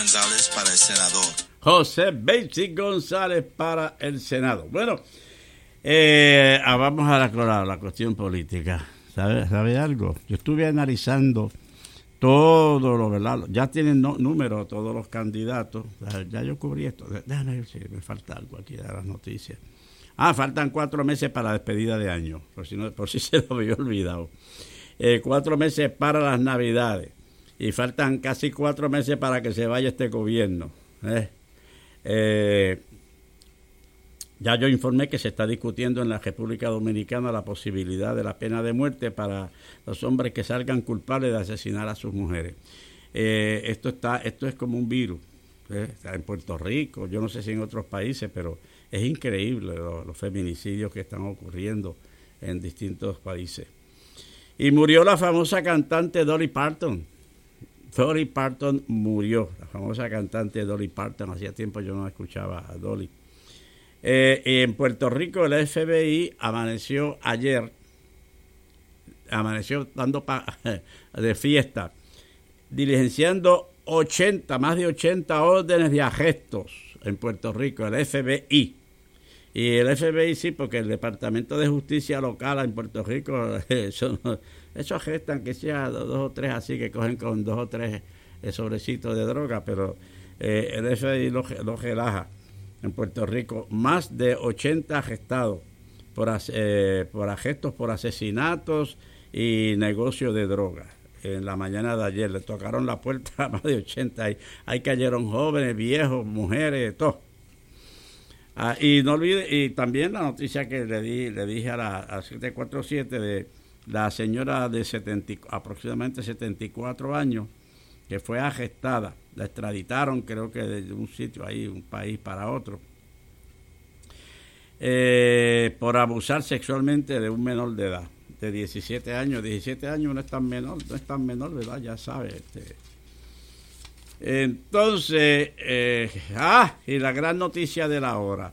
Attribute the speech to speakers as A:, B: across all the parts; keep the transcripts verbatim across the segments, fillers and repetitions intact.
A: González para el senador.
B: José Betsy González para el Senado. Bueno, eh, vamos a la, la cuestión política. ¿Sabe, ¿Sabe algo? Yo estuve analizando todo lo, ¿verdad? Ya tienen no, números todos los candidatos. Ya yo cubrí esto. Déjame ver si me falta algo aquí de las noticias. Ah, faltan cuatro meses para la despedida de año, por si, no, por si se lo había olvidado. Eh, cuatro meses para las Navidades. Y faltan casi cuatro meses para que se vaya este gobierno. ¿eh? Eh, ya yo informé que se está discutiendo en la República Dominicana la posibilidad de la pena de muerte para los hombres que salgan culpables de asesinar a sus mujeres. Eh, esto está, esto es como un virus. ¿eh? Está en Puerto Rico, yo no sé si en otros países, pero es increíble los, los feminicidios que están ocurriendo en distintos países. Y murió la famosa cantante Dolly Parton. Dolly Parton murió, la famosa cantante Dolly Parton. Hacía tiempo yo no escuchaba a Dolly. Eh, en Puerto Rico el F B I amaneció ayer, amaneció dando pa, de fiesta, diligenciando ochenta, más de ochenta órdenes de arrestos en Puerto Rico, el F B I. Y el F B I sí, porque el Departamento de Justicia Local en Puerto Rico, eso, eso arrestan que sea dos o tres así, que cogen con dos o tres eh, sobrecitos de droga, pero eh, el F B I lo, lo relaja. En Puerto Rico, más de ochenta arrestados por, eh, por arrestos por asesinatos y negocio de drogas. En la mañana de ayer le tocaron la puerta a más de ochenta. Ahí, ahí cayeron jóvenes, viejos, mujeres, todo. Ah, y no olvide, y también la noticia que le di, le dije a la a siete cuatro siete de la señora de setenta, aproximadamente setenta y cuatro años, que fue arrestada. La extraditaron, creo que de un sitio ahí, un país para otro, eh, por abusar sexualmente de un menor de edad, de diecisiete años. diecisiete años no es tan menor, no es tan menor, ¿verdad? Ya sabe. Este. Entonces, eh, ah, y la gran noticia de la hora.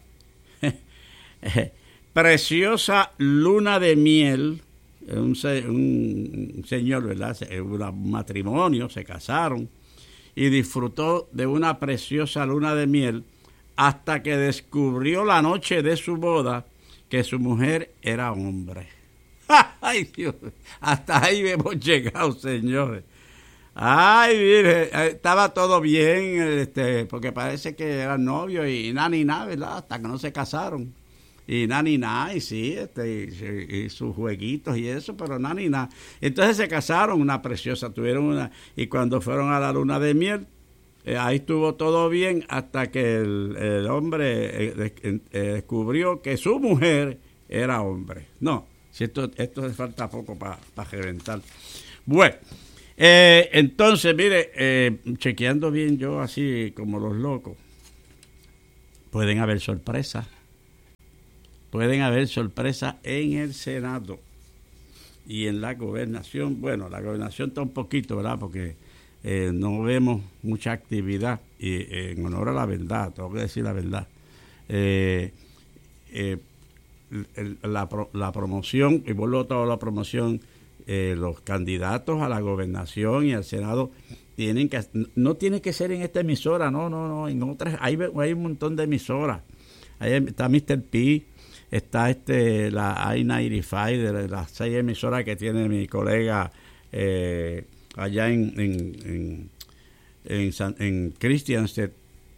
B: Preciosa luna de miel, un, un señor, ¿verdad? Un matrimonio, se casaron y disfrutó de una preciosa luna de miel hasta que descubrió la noche de su boda que su mujer era hombre. ¡Ay, Dios! Hasta ahí hemos llegado, señores. Ay, mire, estaba todo bien, este, porque parece que eran novios y nada ni nada, ¿verdad? Hasta que no se casaron. Y nada ni nada, y sí, este, y, y sus jueguitos y eso, pero nada ni nada. Entonces se casaron, una preciosa, tuvieron una, y cuando fueron a la luna de miel, eh, ahí estuvo todo bien hasta que el, el hombre eh, eh, eh, descubrió que su mujer era hombre. No, si esto, esto le falta poco para pa reventar. Bueno, eh, entonces, mire, eh, chequeando bien yo así como los locos, pueden haber sorpresas. Pueden haber sorpresas en el Senado y en la gobernación. Bueno, la gobernación está un poquito, ¿verdad? Porque eh, no vemos mucha actividad. Y eh, en honor a la verdad, tengo que decir la verdad. Eh, eh, el, la, la promoción, y vuelvo a toda la promoción, eh, los candidatos a la gobernación y al Senado tienen que, no tiene que ser en esta emisora, no, no, no, en otras, hay, hay un montón de emisoras. Ahí está mister P, está este la I noventa y cinco, de las seis emisoras que tiene mi colega eh, allá en en, en, en, San, en Christiansted.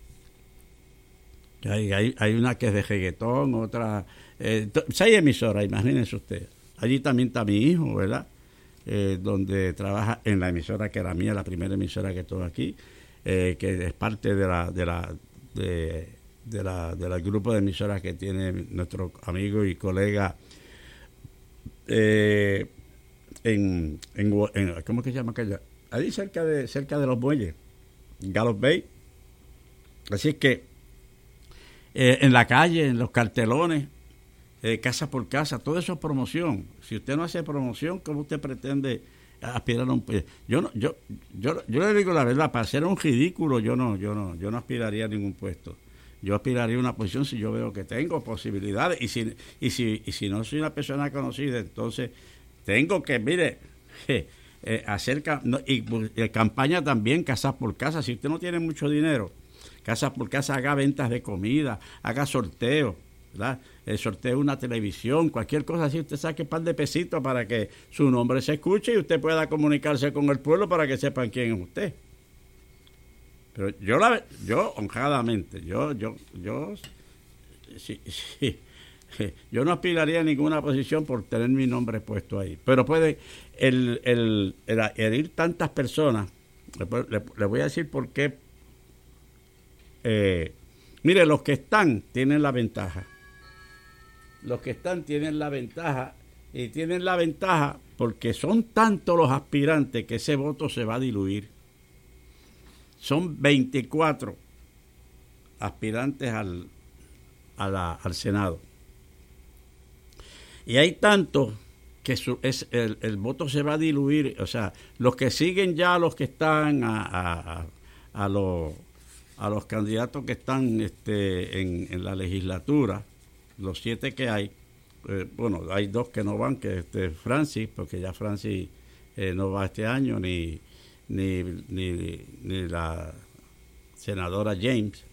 B: Hay, hay, hay una que es de reggaetón, otra... Eh, seis emisoras, imagínense ustedes. Allí también está mi hijo, ¿verdad? Eh, donde trabaja en la emisora que era mía, la primera emisora que estuvo aquí, eh, que es parte de la... de la de, de la del grupo de emisoras que tiene nuestro amigo y colega eh, en, en, en ¿cómo que se llama aquella? Allí cerca de cerca de los muelles, Gallup Bay. Así es que eh, en la calle, en los cartelones, eh, casa por casa, todo eso es promoción. Si usted no hace promoción, ¿cómo usted pretende aspirar a un puesto? Yo no, yo, yo, yo le digo la verdad, para ser un ridículo, yo no, yo no, yo no aspiraría a ningún puesto. Yo aspiraría a una posición si yo veo que tengo posibilidades y si y si y si no soy una persona conocida, entonces tengo que, mire, eh, hacer no, y, y campaña también, casas por casa. Si usted no tiene mucho dinero, casas por casa, haga ventas de comida, haga sorteos, ¿verdad? El sorteo de una televisión, cualquier cosa así, usted saque un par de pesitos para que su nombre se escuche y usted pueda comunicarse con el pueblo para que sepan quién es usted. Pero yo, la, yo honradamente, yo, yo, yo, sí, sí, yo no aspiraría a ninguna posición por tener mi nombre puesto ahí. Pero puede, el, el, el, el ir tantas personas, le, le, le voy a decir por qué. Eh, mire, los que están tienen la ventaja. Los que están tienen la ventaja y tienen la ventaja porque son tantos los aspirantes que ese voto se va a diluir. Son veinticuatro aspirantes al, a la, al Senado. Y hay tantos que su, es, el, el voto se va a diluir. O sea, los que siguen ya, los que están a, a, a, a, los, a los candidatos que están este, en, en la legislatura, los siete que hay, eh, bueno, hay dos que no van, que este Francis, porque ya Francis eh, no va este año, ni, ni, ni, ni la senadora James.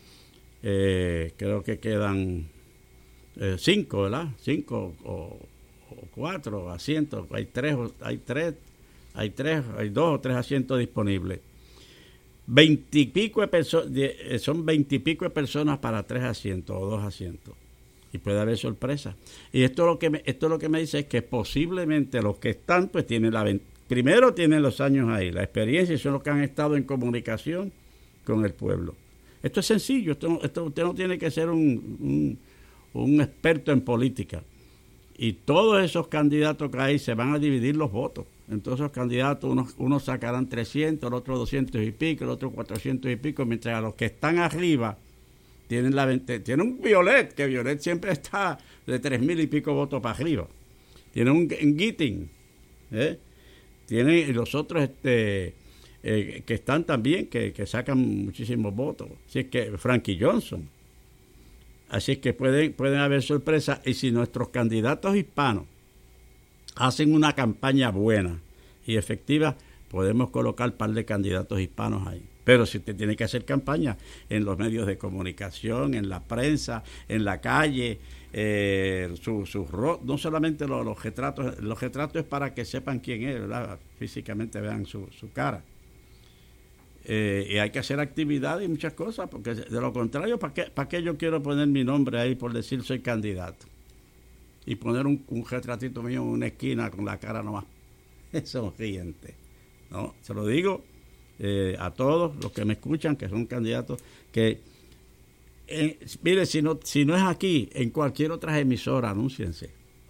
B: Eh, creo que quedan eh, cinco, ¿verdad? Cinco o, o cuatro asientos. Hay tres, hay tres, hay tres, hay dos o tres asientos disponibles. Veintipico de personas, son veintipico de personas para tres asientos o dos asientos. Y puede haber sorpresa. Y esto lo que me, esto lo que me dice es que posiblemente los que están, pues tienen la primero tienen los años ahí, la experiencia, y son los que han estado en comunicación con el pueblo. Esto es sencillo, esto, esto usted no tiene que ser un, un, un experto en política. Y todos esos candidatos que hay se van a dividir los votos. Entonces los candidatos, unos, unos sacarán trescientos, el otro doscientos y pico, el otro cuatrocientos y pico, mientras a los que están arriba tienen la tiene un Violet, que Violet siempre está de tres mil y pico votos para arriba. Tiene un, un Gitting, ¿eh? Tiene y los otros este eh, que están también, que, que sacan muchísimos votos. Así es que Frankie Johnson. Así es que pueden, pueden haber sorpresas. Y si nuestros candidatos hispanos hacen una campaña buena y efectiva, podemos colocar un par de candidatos hispanos ahí. Pero si usted tiene que hacer campaña en los medios de comunicación, en la prensa, en la calle, eh, sus su, no solamente los, los retratos, los retratos es para que sepan quién es, ¿verdad? Físicamente vean su, su cara. Eh, y hay que hacer actividades y muchas cosas, porque de lo contrario, ¿para qué, ¿para qué yo quiero poner mi nombre ahí por decir soy candidato? Y poner un, un retratito mío en una esquina con la cara nomás sonriente. No, se lo digo eh, a todos los que me escuchan, que son candidatos, que eh, mire, si no, si no es aquí, en cualquier otra emisora, anúnciense.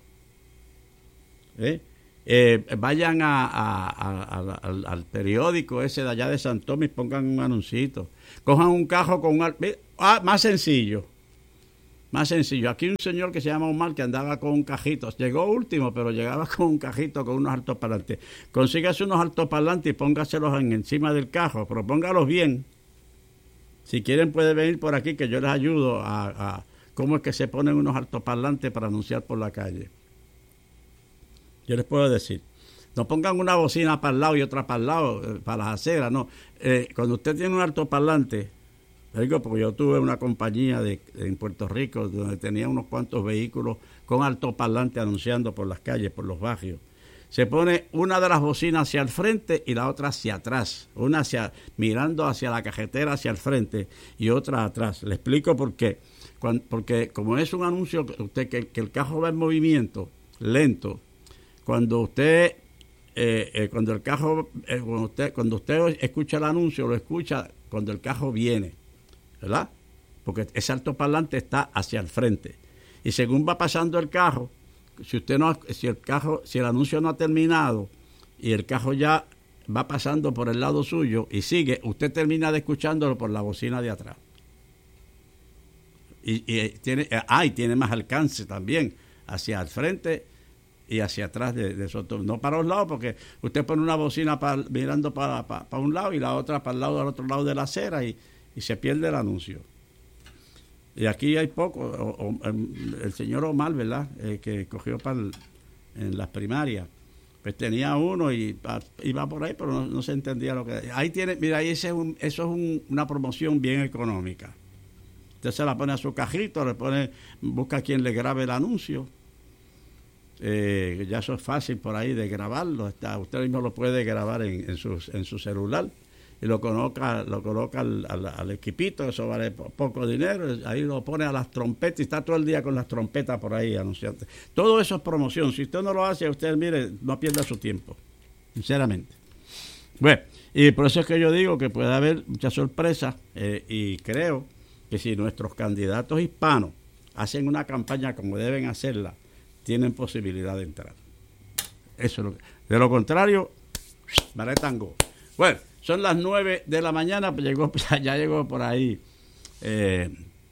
B: ¿Eh? Eh, vayan a, a, a, a, al, al periódico ese de allá de San Tomás, pongan un anuncito, cojan un cajo con un... Ah, más sencillo, más sencillo. Aquí un señor que se llama Omar que andaba con un cajito, llegó último, pero llegaba con un cajito con unos altoparlantes. Consígase unos altoparlantes y póngaselos en, encima del cajo, pero póngalos bien. Si quieren pueden venir por aquí que yo les ayudo a, a cómo es que se ponen unos altoparlantes para anunciar por la calle. Yo les puedo decir, no pongan una bocina para el lado y otra para el lado, eh, para las aceras, no. Eh, cuando usted tiene un altoparlante, digo porque yo tuve una compañía de, de, en Puerto Rico donde tenía unos cuantos vehículos con altoparlante anunciando por las calles, por los barrios. Se pone una de las bocinas hacia el frente y la otra hacia atrás, una hacia mirando hacia la cajetera hacia el frente y otra atrás. Le explico por qué. Cuando, porque como es un anuncio que, usted, que, que el carro va en movimiento lento, cuando usted eh, eh, cuando el carro eh, cuando usted cuando usted escucha el anuncio, lo escucha cuando el carro viene, ¿verdad? Porque ese altoparlante está hacia el frente y según va pasando el carro, si usted no si el carro si el anuncio no ha terminado y el carro ya va pasando por el lado suyo y sigue, usted termina de escuchándolo por la bocina de atrás y, y tiene ah, y tiene más alcance también hacia el frente y hacia atrás de, de eso, no para los lados, porque usted pone una bocina para, mirando para, para, para un lado y la otra para el lado del otro lado de la acera y, y se pierde el anuncio. Y aquí hay poco, o, o, el señor Omar, ¿verdad? Eh, que cogió para el, en las primarias, pues tenía uno y iba por ahí, pero no, no se entendía lo que... Ahí tiene, mira, ahí ese es un, eso es un, una promoción bien económica. Usted se la pone a su cajito, le pone, busca a quien le grabe el anuncio. Eh, ya eso es fácil por ahí de grabarlo. Está, usted mismo lo puede grabar en, en, su, en su celular y lo coloca, lo coloca al, al, al equipito, eso vale poco dinero, ahí lo pone a las trompetas y está todo el día con las trompetas por ahí anunciando. Todo eso es promoción. Si usted no lo hace, usted, mire, no pierda su tiempo, sinceramente. Bueno, y por eso es que yo digo que puede haber muchas sorpresas eh, y creo que si nuestros candidatos hispanos hacen una campaña como deben hacerla, tienen posibilidad de entrar. Eso es lo que, de lo contrario, vale tango. Bueno, son las nueve de la mañana, pues llegó, ya llegó por ahí eh,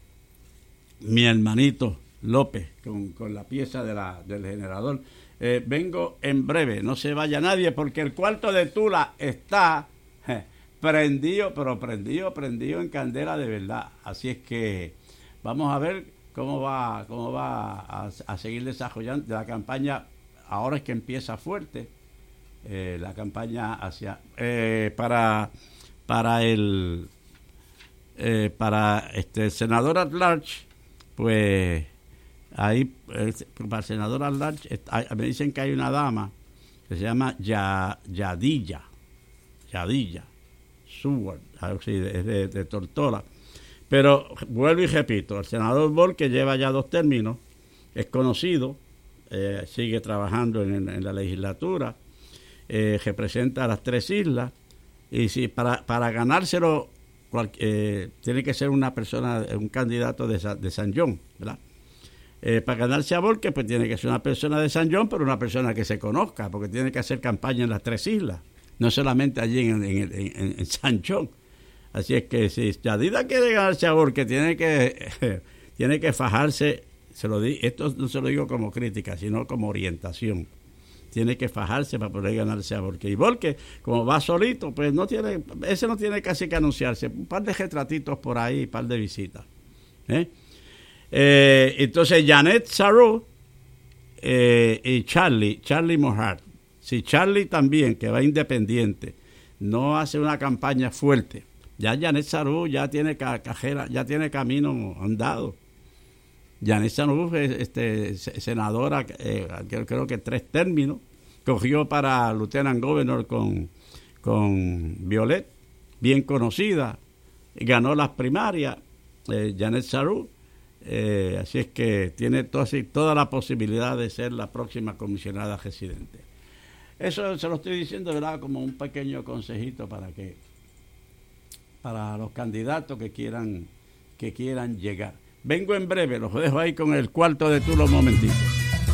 B: mi hermanito López con, con la pieza de la, del generador. Eh, vengo en breve, no se vaya nadie porque el cuarto de Tula está eh, prendido, pero prendido, prendido en candela de verdad. Así es que vamos a ver cómo va, cómo va a, a seguir desarrollando la campaña. Ahora es que empieza fuerte. Eh, la campaña hacia eh, para para el eh, para este senador at large, pues ahí eh, para el senador at large está, me dicen que hay una dama que se llama ya, Yadilla Yadilla Seward, sí, es de, de Tortola, pero vuelvo y repito, el senador Ball, que lleva ya dos términos, es conocido, eh, sigue trabajando en, en la legislatura. Eh, representa a las tres islas y si para, para ganárselo cual, eh, tiene que ser una persona, un candidato de, de San John, ¿verdad? Eh, para ganarse a Borges, pues tiene que ser una persona de San John, pero una persona que se conozca, porque tiene que hacer campaña en las tres islas, no solamente allí en, en, en, en San John. Así es que si Yadida quiere ganarse a Borges, tiene que eh, tiene que fajarse, se lo di, esto no se lo digo como crítica, sino como orientación. Tiene que fajarse para poder ganarse a Borges. Y Borges, como va solito, pues no tiene, ese no tiene casi que anunciarse. Un par de retratitos por ahí, un par de visitas. ¿Eh? Eh, entonces, Janet Sarou eh, y Charlie, Charlie Mohart. Si Charlie también, que va independiente, no hace una campaña fuerte, ya Janet Sarou ya tiene cajera, ya tiene camino andado. Janet Sarou es este, senadora, eh, creo, creo que tres términos, cogió para Lieutenant Governor con, con Violet, bien conocida, ganó las primarias, eh, Janet Sarou, eh, así es que tiene to- toda la posibilidad de ser la próxima comisionada residente. Eso se lo estoy diciendo, ¿verdad?, como un pequeño consejito para que para los candidatos que quieran que quieran llegar. Vengo en breve, los dejo ahí con el cuarto de Tula un momentito.